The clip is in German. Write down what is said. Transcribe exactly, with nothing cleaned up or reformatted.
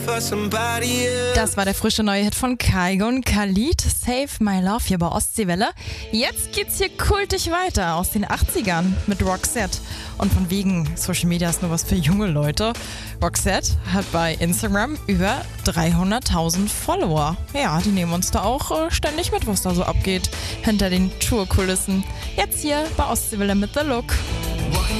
Das war der frische neue Hit von Kygo und Khalid, Save My Love hier bei Ostseewelle. Jetzt geht's hier kultig weiter aus den achtzigern mit Roxette. Und von wegen Social Media ist nur was für junge Leute. Roxette hat bei Instagram über dreihunderttausend Follower. Ja, die nehmen uns da auch äh, ständig mit, was da so abgeht hinter den Tourkulissen. Jetzt hier bei Ostseewelle mit The Look.